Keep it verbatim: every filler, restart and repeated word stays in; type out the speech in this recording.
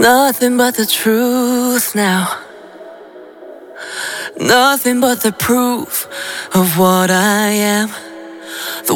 Nothing but the truth now. Nothing but the proof of what I am.